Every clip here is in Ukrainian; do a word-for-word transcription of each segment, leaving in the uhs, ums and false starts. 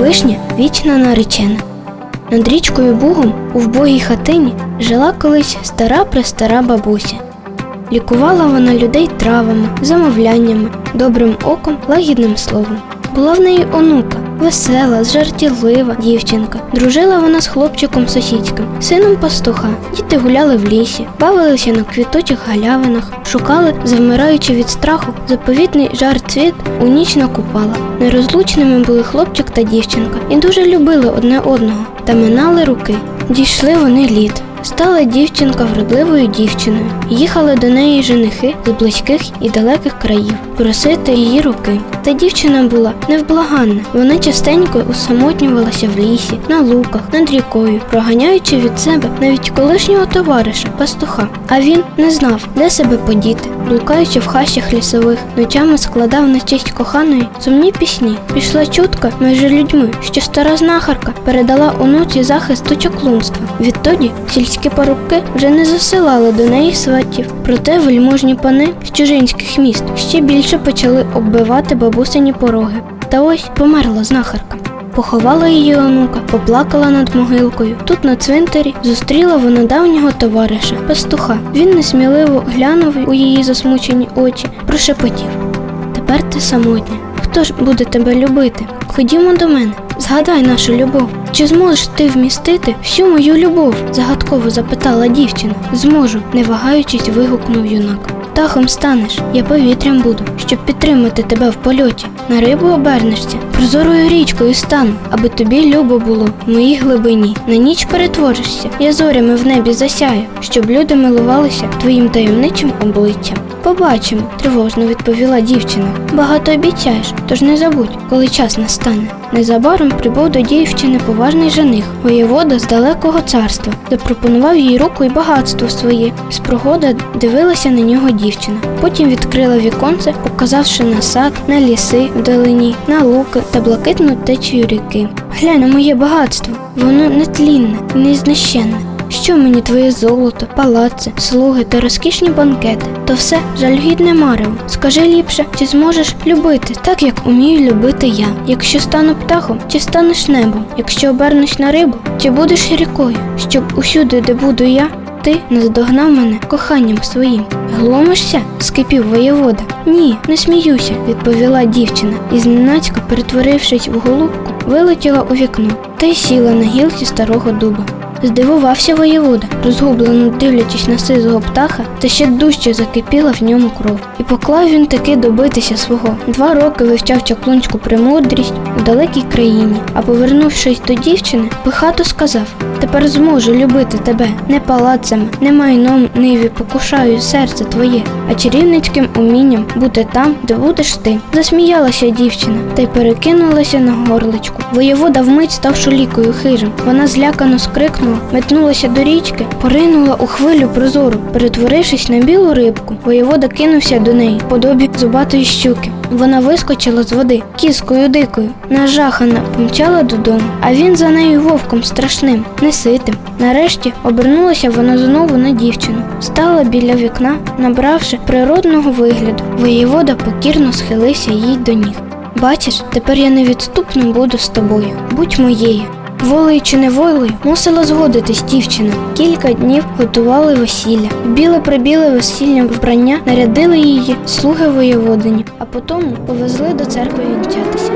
вишня вічна наречена. Над річкою Бугом у вбогій хатині жила колись стара-престара бабуся. Лікувала вона людей травами, замовляннями, добрим оком, лагідним словом. Була в неї онука, весела, жартівлива дівчинка. Дружила вона з хлопчиком сусідським, сином пастуха. Діти гуляли в лісі, бавилися на квітучих галявинах, шукали, завмираючи від страху, заповітний жар-цвіт у ніч на Купала. Нерозлучними були хлопчик та дівчинка і дуже любили одне одного, та минали роки. Дійшли вони літ. Стала дівчинка вродливою дівчиною. Їхали до неї женихи з близьких і далеких країв просити її руки. Та дівчина була невблаганна. Вона частенько усамотнювалася в лісі, на луках, над рікою, проганяючи від себе навіть колишнього товариша, пастуха. А він не знав, де себе подіти. Блукаючи в хащах лісових, ночами складав на честь коханої сумні пісні. Пішла чутка між людьми, що стара знахарка передала онуці захист до чаклунства. Відтоді сільські парубки вже не засилали до неї сватів. Проте вельможні пани з чужинських міст ще більше почали оббивати бабусині пороги. Та ось померла знахарка. Поховала її онука, поплакала над могилкою. Тут на цвинтарі зустріла вона давнього товариша, пастуха. Він несміливо глянув у її засмучені очі, прошепотів: «Тепер ти самотня. Хто ж буде тебе любити? Ходімо до мене, згадай нашу любов. Чи зможеш ти вмістити всю мою любов?» – загадково запитала дівчина. «Зможу», – не вагаючись, вигукнув юнак. «Птахом станеш, я повітрям буду, щоб підтримати тебе в польоті. На рибу обернешся, прозорою річкою стану, аби тобі любо було в моїй глибині. На ніч перетворишся, я зорями в небі засяю, щоб люди милувалися твоїм таємничим обличчям». «Побачимо», – тривожно відповіла дівчина. «Багато обіцяєш, тож не забудь, коли час настане». Незабаром прибув до дівчини поважний жених, воєвода з далекого царства. Запропонував їй руку і багатство своє. З прогоди дивилася на нього дівчина. Потім відкрила віконце, показавши на сад, на ліси вдалині, на луки та блакитну течію ріки. «Глянь на моє багатство, воно нетлінне і незнищенне. Що мені твоє золото, палаци, слуги та розкішні банкети? То все жалюгідне марево. Скажи ліпше, чи зможеш любити так, як умію любити я? Якщо стану птахом, чи станеш небом? Якщо обернусь на рибу, чи будеш рікою? Щоб усюди, де буду я, ти наздогнав мене коханням своїм». «Глумишся?» – скипів воєвода. «Ні, не сміюся», – відповіла дівчина і зненацька, перетворившись в голубку, вилетіла у вікно та й сіла на гілці старого дуба. Здивувався воєвода, розгублено дивлячись на сизого птаха, та ще дужче закипіла в ньому кров. І поклав він таки добитися свого. Два роки вивчав чаклунську премудрість у далекій країні, а повернувшись до дівчини, пихато сказав: «Тепер зможу любити тебе не палацами, не майном ниві покушаю серце твоє, а чарівницьким умінням бути там, де будеш ти». Засміялася дівчина та й перекинулася на горличку. Воєвода вмить став шулікою хижим. Вона злякано скрикнула, метнулася до річки, поринула у хвилю прозору, перетворившись на білу рибку. Воєвода кинувся до неї в подобі зубатої щуки. Вона вискочила з води, кіскою дикою, нажахана, помчала додому, а він за нею вовком страшним, неситим. Нарешті обернулася вона знову на дівчину, стала біля вікна, набравши природного вигляду. Воєвода покірно схилився їй до ніг. «Бачиш, тепер я невідступно буду з тобою, будь моєю». Волею чи неволею мусила згодитись дівчина. Кілька днів готували весілля. В біле-прибіле весільне вбрання нарядили її слуги воєводині, а потім повезли до церкви вінчатися.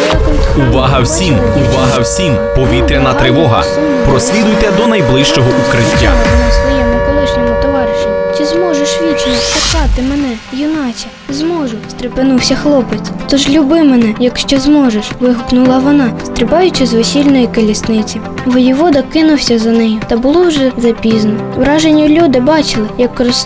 Увага всім! Увага всім! Повітряна тривога! Прослідуйте до найближчого укриття. На своєму колишньому товаришу: «Чи зможеш вічно кохати мене, юначе?» «Зможу», – стрепенувся хлопець. «Тож люби мене, якщо зможеш», – вигукнула вона, стрибаючи з весільної колісниці. Воєвода кинувся за нею, та було вже запізно. Вражені люди бачили, як роз